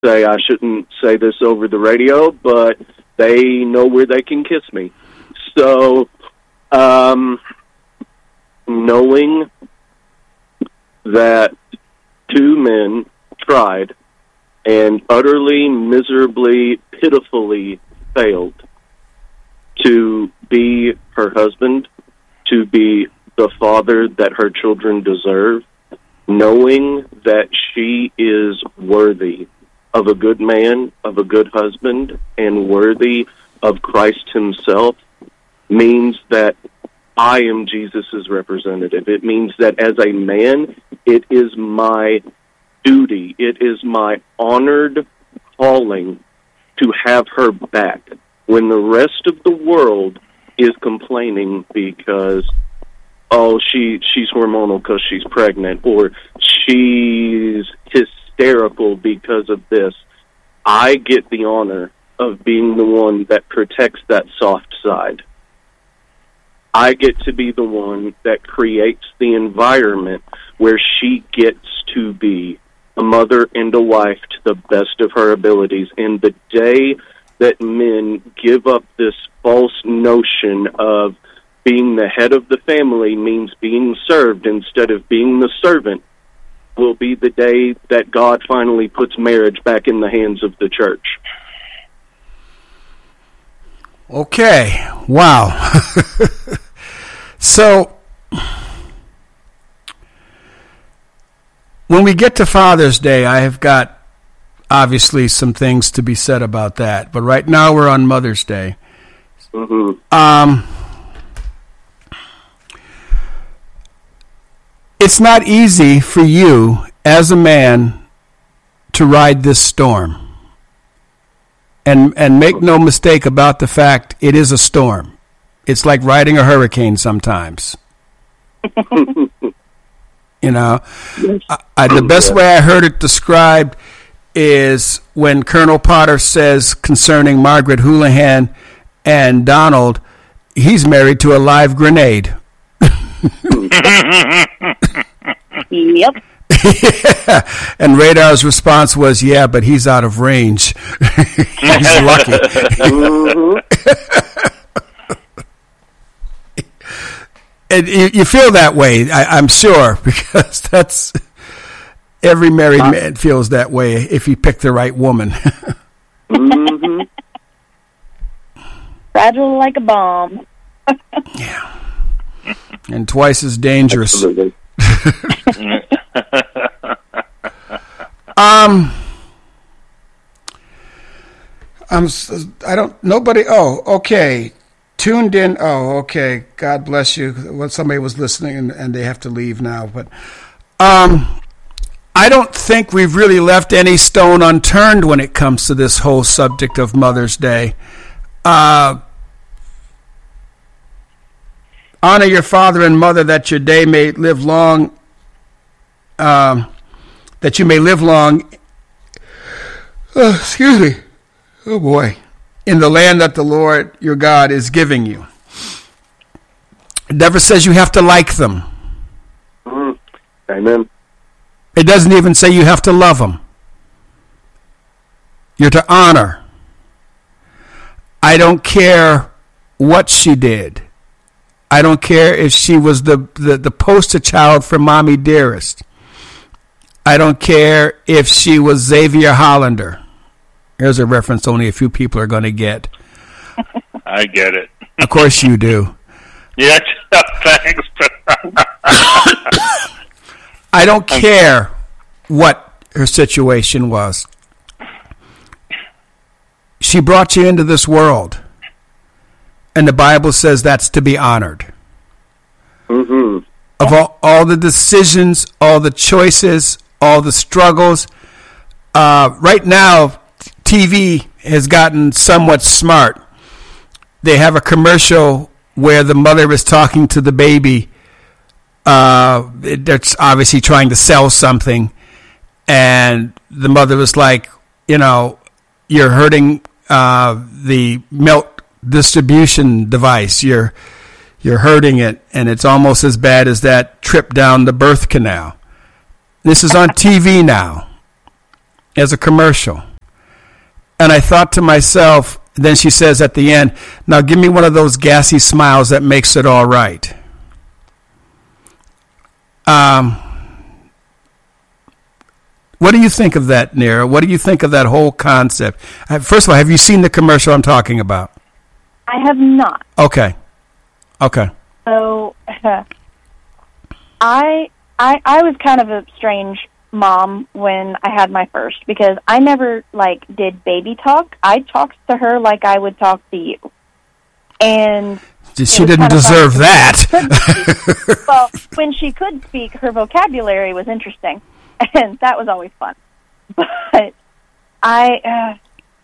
say I shouldn't say this over the radio, but they know where they can kiss me. So, knowing that two men tried and utterly, miserably, pitifully failed to be her husband, to be the father that her children deserve, knowing that she is worthy of a good man, of a good husband, and worthy of Christ himself, means that I am Jesus' representative. It means that as a man, it is my duty, it is my honored calling to have her back when the rest of the world is complaining because, oh, she's hormonal because she's pregnant, or she's hysterical because of this. I get the honor of being the one that protects that soft side. I get to be the one that creates the environment where she gets to be a mother and a wife to the best of her abilities. And the day that men give up this false notion of being the head of the family means being served instead of being the servant will be the day that God finally puts marriage back in the hands of the church. Okay. Wow. So, when we get to Father's Day, I have got obviously some things to be said about that. But right now we're on Mother's Day. Mm-hmm. It's not easy for you as a man to ride this storm. And make no mistake about the fact it is a storm. It's like riding a hurricane sometimes. You know, the best way I heard it described is when Colonel Potter says concerning Margaret Houlihan and Donald, he's married to a live grenade. Yep. Yeah. And Radar's response was, yeah, but he's out of range. He's lucky. And you feel that way, I'm sure, because that's every married man feels that way if you pick the right woman. Mm-hmm. Fragile like a bomb. Yeah. And twice as dangerous. Absolutely. Nobody, okay. Tuned in. Oh, okay. God bless you. Well, somebody was listening and they have to leave now. But I don't think we've really left any stone unturned when it comes to this whole subject of Mother's Day. Honor your father and mother that your day may live long. That you may live long. Excuse me. Oh boy. In the land that the Lord your God is giving you. It never says you have to like them. Amen. It doesn't even say you have to love them. You're to honor. I don't care what she did. I don't care if she was the poster child for Mommy Dearest. I don't care if she was Xavier Hollander. Here's a reference only a few people are going to get. I get it. Of course you do. Yeah, thanks. I don't care what her situation was. She brought you into this world. And the Bible says that's to be honored. Mm-hmm. Of all the decisions, all the choices, all the struggles. Right now, TV has gotten somewhat smart. They have a commercial where the mother is talking to the baby. They're obviously trying to sell something. And the mother was like, you're hurting the milk distribution device. You're hurting it, and it's almost as bad as that trip down the birth canal. This is on TV now as a commercial. And I thought to myself, then she says at the end, now give me one of those gassy smiles that makes it all right. What do you think of that, Nira? What do you think of that whole concept? First of all, have you seen the commercial I'm talking about? I have not. Okay. So, I was kind of a strange mom when I had my first, because I never did baby talk. I talked to her like I would talk to you, and she didn't deserve that. Well, when she could speak, her vocabulary was interesting, and that was always fun. But I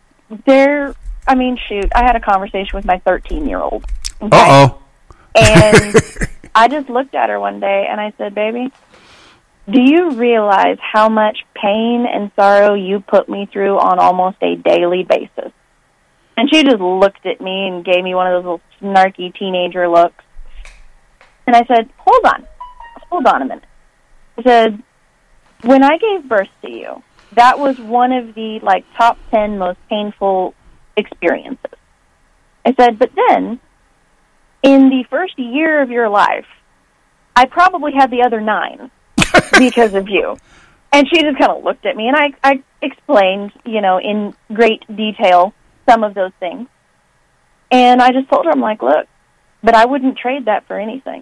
had a conversation with my 13-year-old. Okay? Uh-oh. And I just looked at her one day and I said, baby, do you realize how much pain and sorrow you put me through on almost a daily basis? And she just looked at me and gave me one of those little snarky teenager looks. And I said, hold on a minute. I said, when I gave birth to you, that was one of the top 10 most painful experiences. I said, but then, in the first year of your life, I probably had the other 9 because of you. And she just kind of looked at me, and I explained, in great detail some of those things. And I just told her, I'm like, look, but I wouldn't trade that for anything.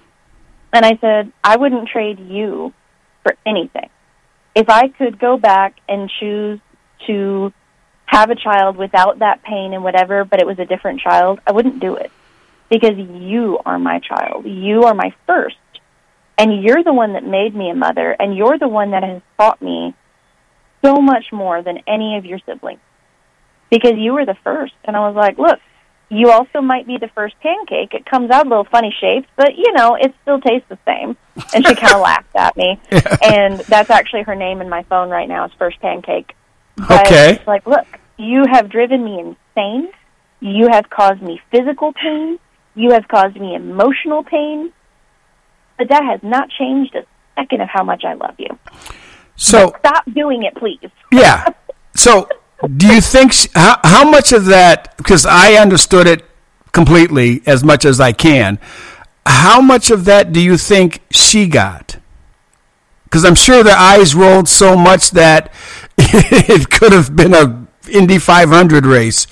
And I said, I wouldn't trade you for anything. If I could go back and choose to have a child without that pain and whatever, but it was a different child, I wouldn't do it. Because you are my child. You are my first. And you're the one that made me a mother, and you're the one that has taught me so much more than any of your siblings. Because you were the first. And I was like, look, you also might be the first pancake. It comes out a little funny shaped, but, it still tastes the same. And she kind of laughed at me. And that's actually her name in my phone right now is First Pancake. But okay. It's like, look, you have driven me insane. You have caused me physical pain. You have caused me emotional pain. But that has not changed a second of how much I love you. So but stop doing it, please. Yeah. So do you think, how much of that, because I understood it completely as much as I can, how much of that do you think she got? Because I'm sure their eyes rolled so much that it could have been a Indy 500 race.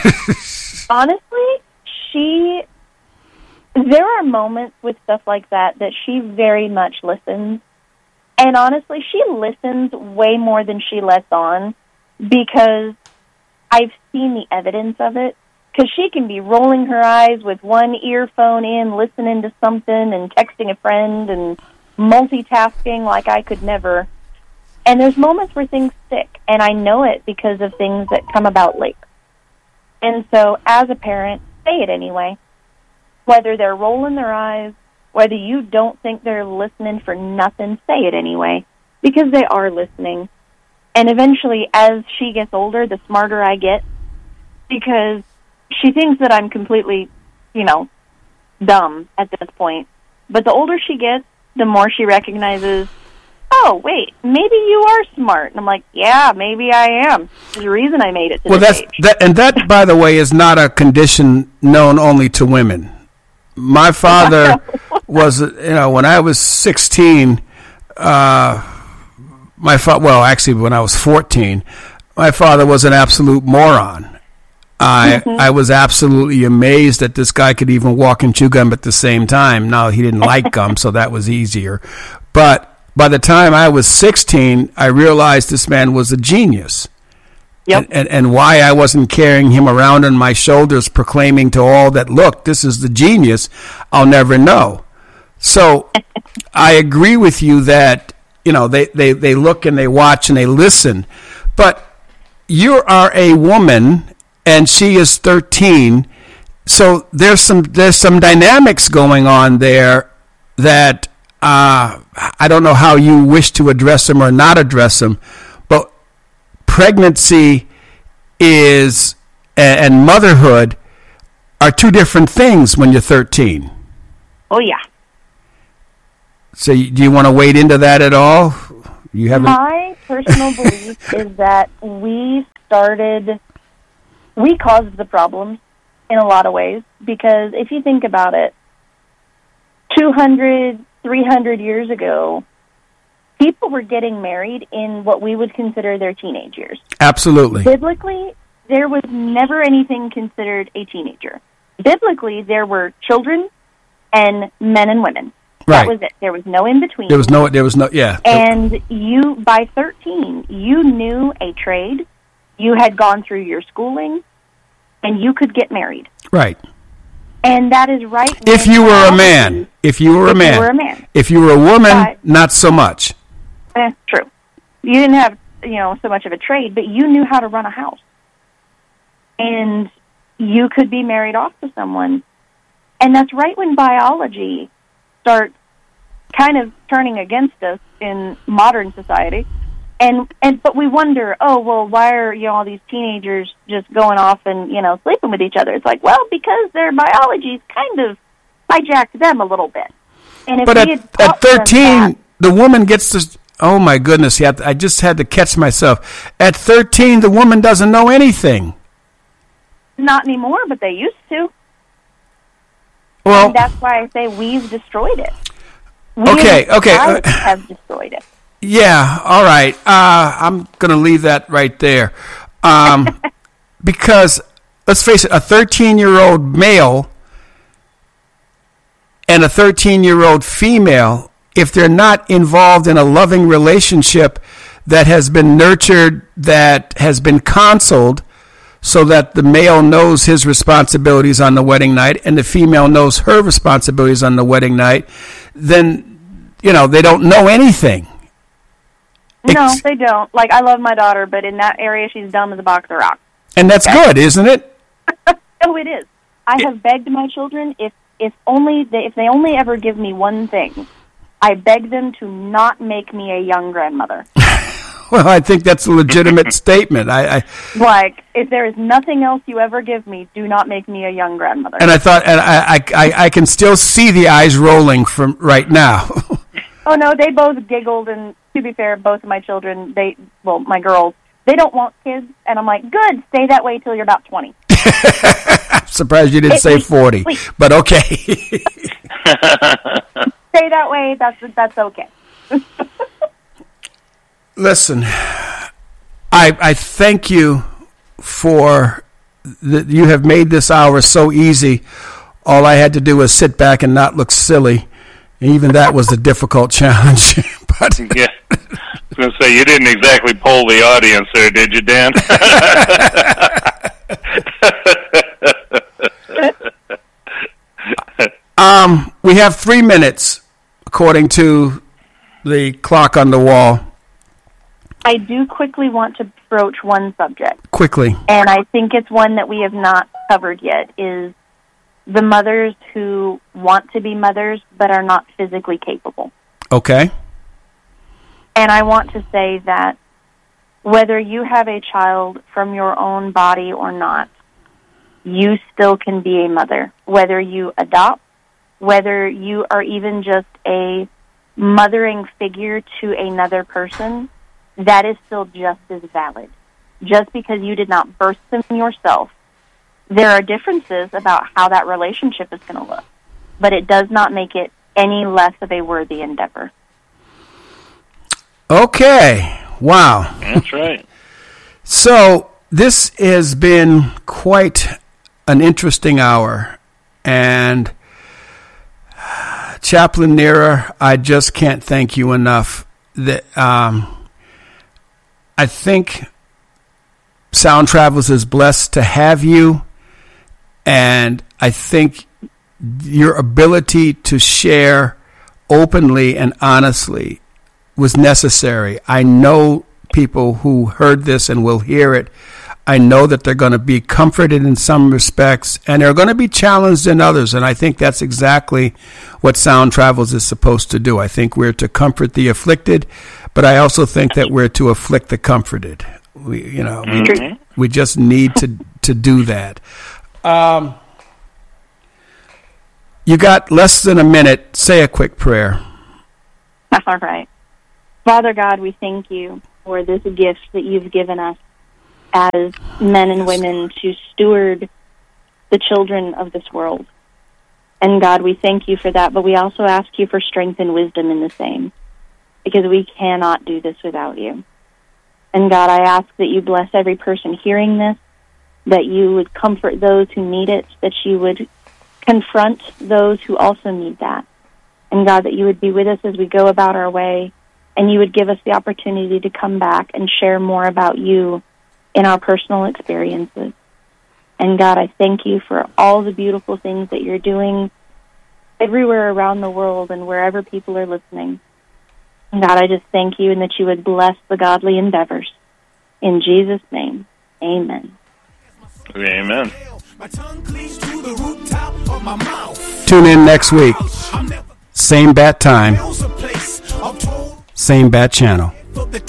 Honestly, there are moments with stuff like that she very much listens. And honestly, she listens way more than she lets on, because I've seen the evidence of it. Because she can be rolling her eyes with one earphone in, listening to something and texting a friend and multitasking like I could never. And there's moments where things stick, and I know it because of things that come about later. And so, as a parent, say it anyway. Whether they're rolling their eyes, whether you don't think they're listening for nothing, say it anyway, because they are listening. And eventually, as she gets older, the smarter I get, because she thinks that I'm completely, dumb at this point. But the older she gets, the more she recognizes, oh, wait, maybe you are smart. And I'm like, yeah, maybe I am. There's a reason I made it to this age. That, by the way, is not a condition known only to women. My father was, when I was 16, when I was 14, my father was an absolute moron. I was absolutely amazed that this guy could even walk and chew gum at the same time. Now, he didn't like gum, so that was easier. But by the time I was 16, I realized this man was a genius. Yep. And why I wasn't carrying him around on my shoulders proclaiming to all that, look, this is the genius, I'll never know. So I agree with you that, they look and they watch and they listen. But you are a woman and she is 13. So there's some dynamics going on there that I don't know how you wish to address them or not address them. But pregnancy is and motherhood are two different things when you're 13. Oh, yeah. So do you want to wade into that at all? You haven't. My personal belief is that we caused the problems in a lot of ways, because if you think about it, 200, 300 years ago, people were getting married in what we would consider their teenage years. Absolutely. Biblically, there was never anything considered a teenager. Biblically, there were children and men and women. Right. That was it. There was no in between. There was no, yeah. And you, by 13, you knew a trade, you had gone through your schooling, and you could get married. Right. And that is right. If you were a man. If you were a man. If you were a woman, not so much. True. You didn't have, so much of a trade, but you knew how to run a house. And you could be married off to someone. And that's right when biology starts kind of turning against us in modern society. But we wonder, why are all these teenagers just going off and sleeping with each other? It's like, well, because their biology's kind of hijacked them a little bit. And if at 13, the woman gets to. Oh my goodness! I just had to catch myself. At 13, the woman doesn't know anything. Not anymore, but they used to. Well, and that's why I say we've destroyed it. Okay. Have destroyed it. Yeah, all right. I'm going to leave that right there. Because, let's face it, a 13-year-old male and a 13-year-old female, if they're not involved in a loving relationship that has been nurtured, that has been counseled, so that the male knows his responsibilities on the wedding night and the female knows her responsibilities on the wedding night, then, they don't know anything. No, they don't. Like, I love my daughter, but in that area, she's dumb as a box of rocks. And that's good, isn't it? Oh, it is. I have begged my children, if they only ever give me one thing, I beg them to not make me a young grandmother. Well, I think that's a legitimate statement. Like, if there is nothing else you ever give me, do not make me a young grandmother. And I thought, and I can still see the eyes rolling from right now. Oh, no, they both giggled, and to be fair, both of my children, my girls, they don't want kids, and I'm like, good, stay that way till you're about 20. I'm surprised you didn't say 40, but okay. Stay that way, that's okay. Listen, I thank you for that. You have made this hour so easy. All I had to do was sit back and not look silly. And even that was a difficult challenge. But yeah, I was going to say, you didn't exactly poll the audience there, did you, Dan? We have 3 minutes, according to the clock on the wall. I do quickly want to broach one subject. Quickly. And I think it's one that we have not covered yet, is the mothers who want to be mothers but are not physically capable. Okay. And I want to say that whether you have a child from your own body or not, you still can be a mother. Whether you adopt, whether you are even just a mothering figure to another person, that is still just as valid. Just because you did not birth them yourself, there are differences about how that relationship is going to look, but it does not make it any less of a worthy endeavor. Okay. Wow. That's right. So this has been quite an interesting hour, and Chaplain Nera, I just can't thank you enough. I think Sound Travels is blessed to have you, and I think your ability to share openly and honestly was necessary. I know people who heard this and will hear it. I know that they're going to be comforted in some respects, and they're going to be challenged in others, and I think that's exactly what Sound Travels is supposed to do. I think we're to comfort the afflicted, but I also think that we're to afflict the comforted. We just need to do that. You got less than a minute. Say a quick prayer. All right. Father God, we thank you for this gift that you've given us as men and women to steward the children of this world. And God, we thank you for that, but we also ask you for strength and wisdom in the same, because we cannot do this without you. And God, I ask that you bless every person hearing this, that you would comfort those who need it, that you would confront those who also need that. And God, that you would be with us as we go about our way, and you would give us the opportunity to come back and share more about you in our personal experiences. And God, I thank you for all the beautiful things that you're doing everywhere around the world and wherever people are listening. And God, I just thank you, and that you would bless the godly endeavors. In Jesus' name, amen. Amen. Tune in next week. Same bat time. Same bat channel.